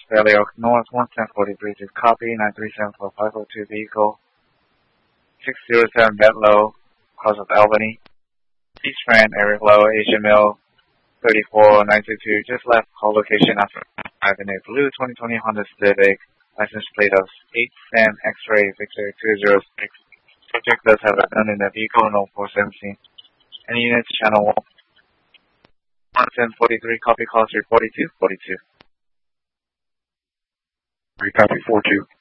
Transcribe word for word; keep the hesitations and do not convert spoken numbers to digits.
Valley Oak North, one ten forty-three to copy, nine three seven four five oh two vehicle, six zero seven Bedlow, Cross of Albany, East Rand, Eric Lowe, Asia Mill, thirty-four nine two two, just left call location after Avenue, blue twenty twenty Honda Civic, license plate of eight San X-ray Victor two zero six. Subject does have a gun in the vehicle, no four seventeen. Any units, channel one ten forty-three, copy call three forty-two forty-two. three copy four two.